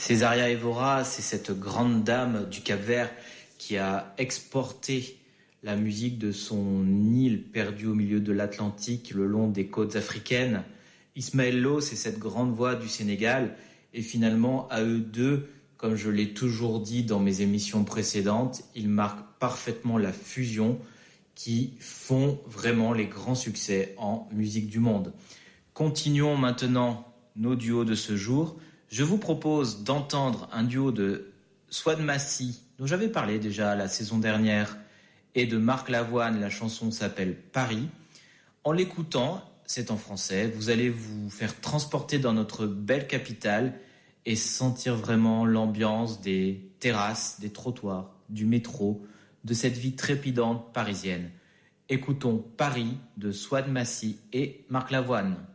Césaria Évora, c'est cette grande dame du Cap-Vert qui a exporté la musique de son île perdue au milieu de l'Atlantique, le long des côtes africaines. Ismaël Lô, c'est cette grande voix du Sénégal. Et finalement, à eux deux, comme je l'ai toujours dit dans mes émissions précédentes, ils marquent parfaitement la fusion qui font vraiment les grands succès en musique du monde. Continuons maintenant nos duos de ce jour. Je vous propose d'entendre un duo de Souad Massy, dont j'avais parlé déjà la saison dernière, et de Marc Lavoine. La chanson s'appelle Paris. En l'écoutant, c'est en français, vous allez vous faire transporter dans notre belle capitale et sentir vraiment l'ambiance des terrasses, des trottoirs, du métro, de cette vie trépidante parisienne. Écoutons Paris de Souad Massy et Marc Lavoine.